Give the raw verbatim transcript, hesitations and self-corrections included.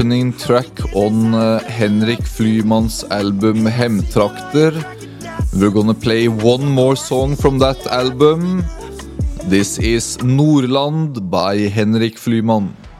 opening track on uh, Henrik Flymans album Hemtrakter. We're gonna play one more song from that album. This is Nordland by Henrik Flyman.